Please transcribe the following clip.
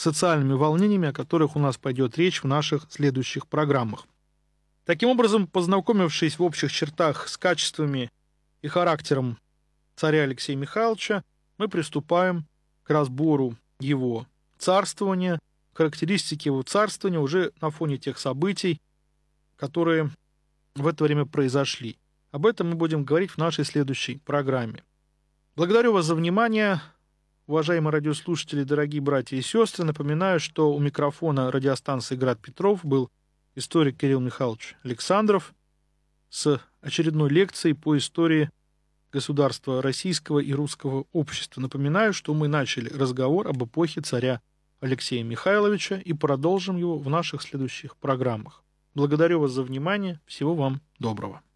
социальными волнениями, о которых у нас пойдет речь в наших следующих программах. Таким образом, познакомившись в общих чертах с качествами и характером царя Алексея Михайловича, мы приступаем к разбору его царствования, характеристики его царствования уже на фоне тех событий, которые в это время произошли. Об этом мы будем говорить в нашей следующей программе. Благодарю вас за внимание, уважаемые радиослушатели, дорогие братья и сестры. Напоминаю, что у микрофона радиостанции «Град Петров» был историк Кирилл Михайлович Александров с очередной лекцией по истории государства российского и русского общества. Напоминаю, что мы начали разговор об эпохе царя Алексея Михайловича и продолжим его в наших следующих программах. Благодарю вас за внимание. Всего вам доброго.